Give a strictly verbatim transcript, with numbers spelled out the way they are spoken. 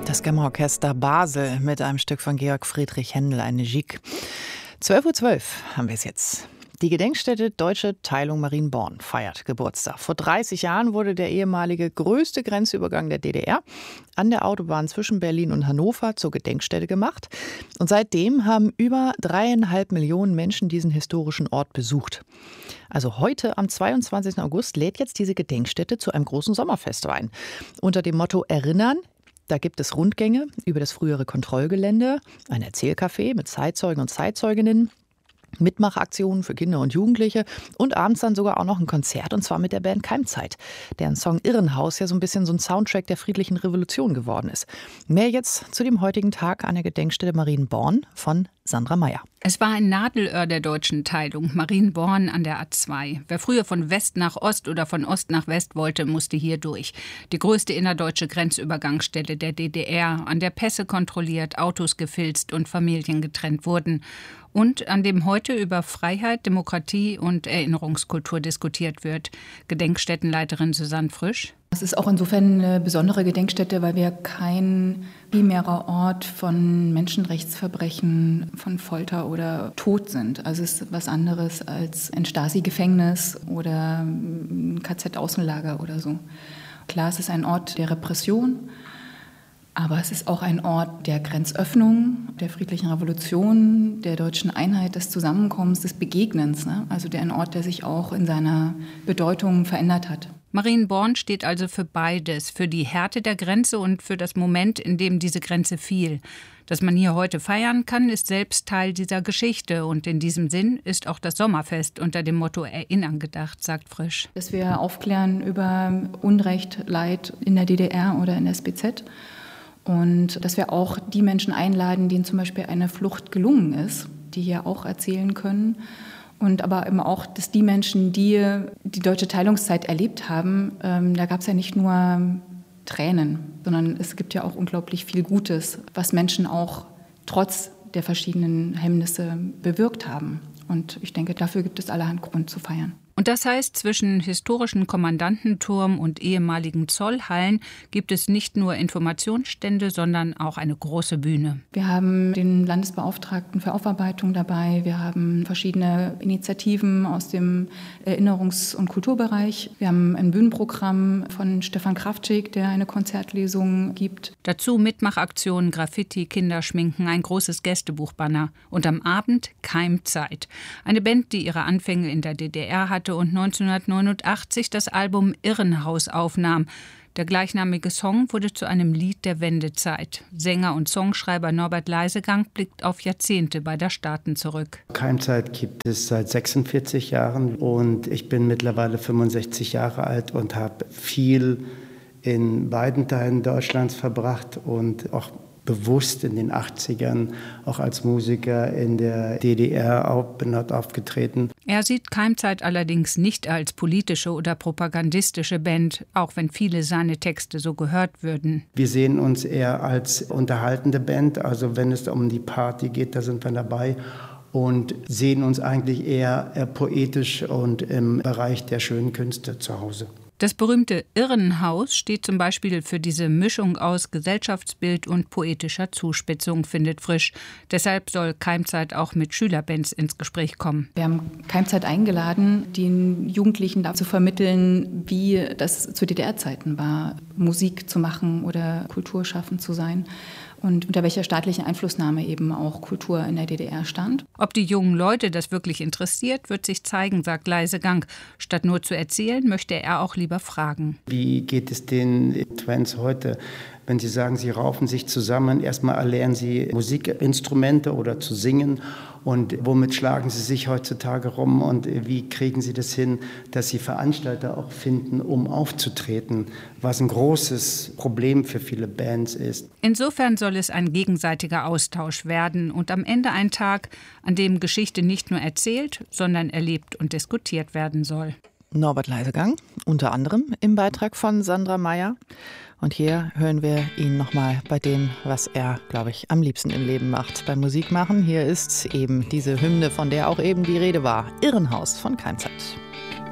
Das Kammerorchester Basel mit einem Stück von Georg Friedrich Händel, eine Gigue. zwölf Uhr zwölf haben wir es jetzt. Die Gedenkstätte Deutsche Teilung Marienborn feiert Geburtstag. Vor dreißig Jahren wurde der ehemalige größte Grenzübergang der D D R an der Autobahn zwischen Berlin und Hannover zur Gedenkstätte gemacht. Und seitdem haben über dreieinhalb Millionen Menschen diesen historischen Ort besucht. Also heute, am zweiundzwanzigsten August, lädt jetzt diese Gedenkstätte zu einem großen Sommerfest ein. Unter dem Motto Erinnern. Da gibt es Rundgänge über das frühere Kontrollgelände, ein Erzählcafé mit Zeitzeugen und Zeitzeuginnen, Mitmachaktionen für Kinder und Jugendliche und abends dann sogar auch noch ein Konzert, und zwar mit der Band Keimzeit, deren Song Irrenhaus ja so ein bisschen so ein Soundtrack der friedlichen Revolution geworden ist. Mehr jetzt zu dem heutigen Tag an der Gedenkstätte Marienborn von Sandra Meyer. Es war ein Nadelöhr der deutschen Teilung, Marienborn an der A zwei. Wer früher von West nach Ost oder von Ost nach West wollte, musste hier durch. Die größte innerdeutsche Grenzübergangsstelle der D D R, an der Pässe kontrolliert, Autos gefilzt und Familien getrennt wurden. Und an dem heute über Freiheit, Demokratie und Erinnerungskultur diskutiert wird. Gedenkstättenleiterin Susanne Frisch. Es ist auch insofern eine besondere Gedenkstätte, weil wir kein primärer Ort von Menschenrechtsverbrechen, von Folter oder Tod sind. Also es ist was anderes als ein Stasi-Gefängnis oder ein K Z-Außenlager oder so. Klar, es ist ein Ort der Repression, aber es ist auch ein Ort der Grenzöffnung, der friedlichen Revolution, der deutschen Einheit, des Zusammenkommens, des Begegnens. Ne? Also der ein Ort, der sich auch in seiner Bedeutung verändert hat. Marienborn steht also für beides, für die Härte der Grenze und für das Moment, in dem diese Grenze fiel. Dass man hier heute feiern kann, ist selbst Teil dieser Geschichte. Und in diesem Sinn ist auch das Sommerfest unter dem Motto Erinnern gedacht, sagt Frisch. Dass wir aufklären über Unrecht, Leid in der D D R oder in der S B Z. Und dass wir auch die Menschen einladen, denen zum Beispiel eine Flucht gelungen ist, die hier auch erzählen können. Und aber eben auch, dass die Menschen, die die deutsche Teilungszeit erlebt haben, ähm, da gab es ja nicht nur Tränen, sondern es gibt ja auch unglaublich viel Gutes, was Menschen auch trotz der verschiedenen Hemmnisse bewirkt haben. Und ich denke, dafür gibt es allerhand Grund zu feiern. Und das heißt, zwischen historischen Kommandantenturm und ehemaligen Zollhallen gibt es nicht nur Informationsstände, sondern auch eine große Bühne. Wir haben den Landesbeauftragten für Aufarbeitung dabei. Wir haben verschiedene Initiativen aus dem Erinnerungs- und Kulturbereich. Wir haben ein Bühnenprogramm von Stefan Kraftschick, der eine Konzertlesung gibt. Dazu Mitmachaktionen, Graffiti, Kinderschminken, ein großes Gästebuchbanner. Und am Abend Keimzeit. Eine Band, die ihre Anfänge in der D D R hatte und neunzehnhundertneunundachtzig das Album Irrenhaus aufnahm. Der gleichnamige Song wurde zu einem Lied der Wendezeit. Sänger und Songschreiber Norbert Leisegang blickt auf Jahrzehnte bei der Staaten zurück. Keimzeit gibt es seit sechsundvierzig Jahren und ich bin mittlerweile fünfundsechzig Jahre alt und habe viel in beiden Teilen Deutschlands verbracht und auch bewusst in den achtzigern auch als Musiker in der D D R auf, bin dort aufgetreten. Er sieht Keimzeit allerdings nicht als politische oder propagandistische Band, auch wenn viele seine Texte so gehört würden. Wir sehen uns eher als unterhaltende Band, also wenn es um die Party geht, da sind wir dabei. Und sehen uns eigentlich eher poetisch und im Bereich der schönen Künste zu Hause. Das berühmte Irrenhaus steht zum Beispiel für diese Mischung aus Gesellschaftsbild und poetischer Zuspitzung, findet Frisch. Deshalb soll Keimzeit auch mit Schülerbands ins Gespräch kommen. Wir haben Keimzeit eingeladen, den Jugendlichen dazu vermitteln, wie das zu D D R-Zeiten war, Musik zu machen oder kulturschaffend zu sein. Und unter welcher staatlichen Einflussnahme eben auch Kultur in der D D R stand. Ob die jungen Leute das wirklich interessiert, wird sich zeigen, sagt Leisegang. Statt nur zu erzählen, möchte er auch lieber fragen. Wie geht es den Twins heute? Wenn Sie sagen, Sie raufen sich zusammen, erstmal erlernen Sie Musikinstrumente oder zu singen. Und womit schlagen Sie sich heutzutage rum und wie kriegen Sie das hin, dass Sie Veranstalter auch finden, um aufzutreten, was ein großes Problem für viele Bands ist. Insofern soll es ein gegenseitiger Austausch werden und am Ende ein Tag, an dem Geschichte nicht nur erzählt, sondern erlebt und diskutiert werden soll. Norbert Leisegang, unter anderem im Beitrag von Sandra Meyer. Und hier hören wir ihn nochmal bei dem, was er, glaube ich, am liebsten im Leben macht, beim Musikmachen. Hier ist eben diese Hymne, von der auch eben die Rede war. Irrenhaus von Keimzeit.